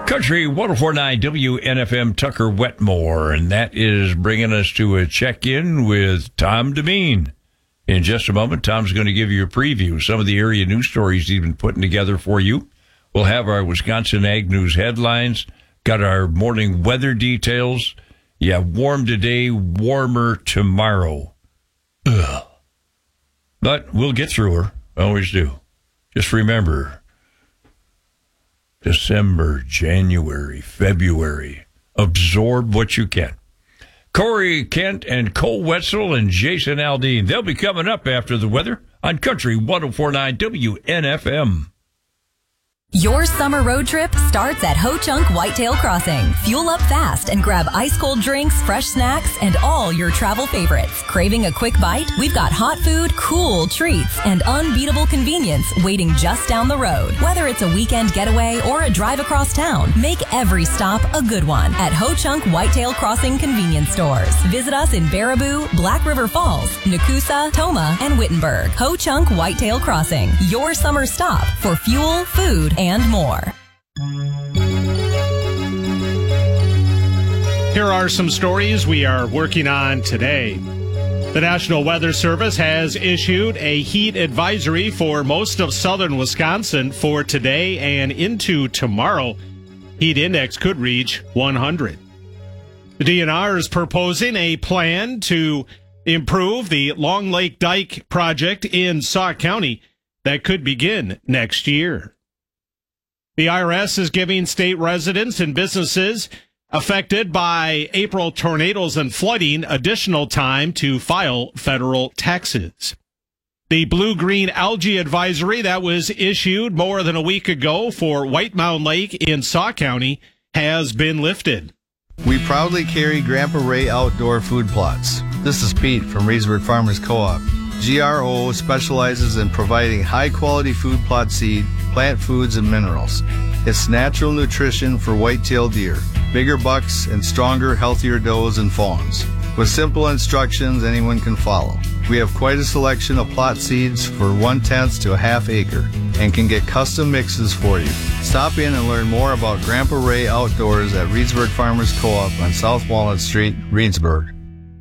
Country 104.9 WNFM Tucker Wetmore, and that is bringing us to a check-in with Tom Demeen. In just a moment, Tom's going to give you a preview of some of the area news stories he's been putting together for you. We'll have our Wisconsin Ag News headlines, got our morning weather details. Yeah, warm today, warmer tomorrow. Ugh. But we'll get through her. Always do. Just remember, December, January, February. Absorb what you can. Corey Kent and Cole Wetzel and Jason Aldean. They'll be coming up after the weather on Country 104.9 WNFM. Your summer road trip starts at Ho Chunk Whitetail Crossing. Fuel up fast and grab ice-cold drinks, fresh snacks, and all your travel favorites. Craving a quick bite? We've got hot food, cool treats, and unbeatable convenience waiting just down the road. Whether it's a weekend getaway or a drive across town, make every stop a good one at Ho Chunk Whitetail Crossing convenience stores. Visit us in Baraboo, Black River Falls, Nakusa, Toma, and Wittenberg. Ho Chunk Whitetail Crossing, your summer stop for fuel, food, and more. Here are some stories we are working on today. The National Weather Service has issued a heat advisory for most of southern Wisconsin for today and into tomorrow. Heat index could reach 100. The DNR is proposing a plan to improve the Long Lake Dike project in Sauk County that could begin next year. The IRS is giving state residents and businesses affected by April tornadoes and flooding additional time to file federal taxes. The blue-green algae advisory that was issued more than a week ago for White Mound Lake in Sauk County has been lifted. We proudly carry Grandpa Ray outdoor food plots. This is Pete from Reedsburg Farmers Co-op. GRO specializes in providing high-quality food plot seed, plant foods, and minerals. It's natural nutrition for white-tailed deer, bigger bucks, and stronger, healthier does and fawns. With simple instructions anyone can follow. We have quite a selection of plot seeds for 1/10 to a half acre and can get custom mixes for you. Stop in and learn more about Grandpa Ray Outdoors at Reedsburg Farmers Co-op on South Walnut Street, Reedsburg.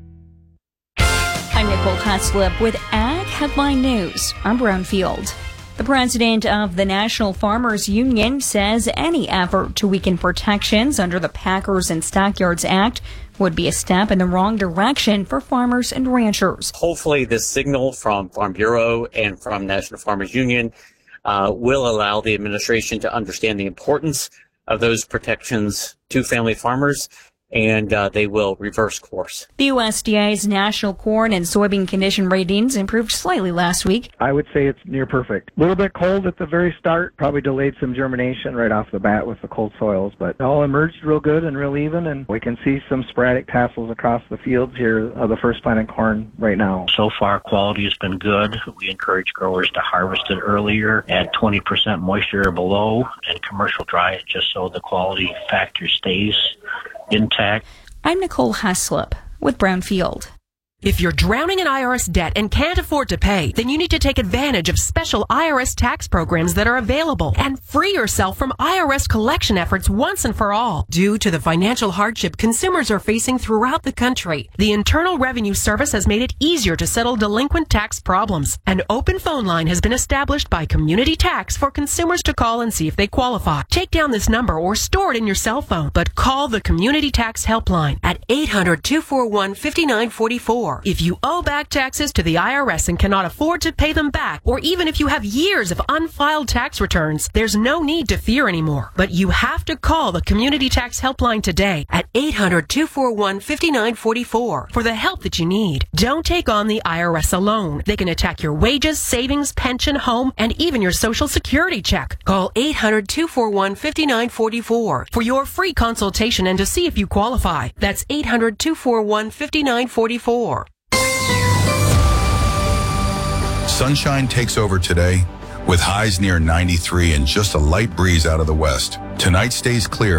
I'm Nicole Haslip with Ag Headline News. I'm Brownfield. The president of the National Farmers Union says any effort to weaken protections under the Packers and Stockyards Act would be a step in the wrong direction for farmers and ranchers. Hopefully this signal from Farm Bureau and from National Farmers Union will allow the administration to understand the importance of those protections to family farmers, and they will reverse course. The USDA's national corn and soybean condition ratings improved slightly last week. I would say it's near perfect. A little bit cold at the very start, probably delayed some germination right off the bat with the cold soils, but it all emerged real good and real even, and we can see some sporadic tassels across the fields here of the first planted corn right now. So far, quality has been good. We encourage growers to harvest it earlier at 20% moisture or below and commercial dry it just so the quality factor stays intact. I'm Nicole Haslip with Brownfield. If you're drowning in IRS debt and can't afford to pay, then you need to take advantage of special IRS tax programs that are available and free yourself from IRS collection efforts once and for all. Due to the financial hardship consumers are facing throughout the country, the Internal Revenue Service has made it easier to settle delinquent tax problems. An open phone line has been established by Community Tax for consumers to call and see if they qualify. Take down this number or store it in your cell phone, but call the Community Tax Helpline at 800-241-5944. If you owe back taxes to the IRS and cannot afford to pay them back, or even if you have years of unfiled tax returns, there's no need to fear anymore. But you have to call the Community Tax Helpline today at 800-241-5944 for the help that you need. Don't take on the IRS alone. They can attack your wages, savings, pension, home, and even your Social Security check. Call 800-241-5944 for your free consultation and to see if you qualify. That's 800-241-5944. Sunshine takes over today with highs near 93 and just a light breeze out of the west. Tonight stays clear.